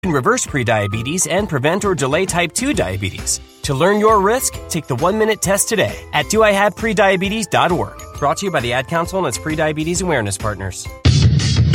can reverse prediabetes and prevent or delay type 2 diabetes. To learn your risk, take the 1-minute test today at doihaveprediabetes.org. Brought to you by the Ad Council and its Prediabetes Awareness Partners.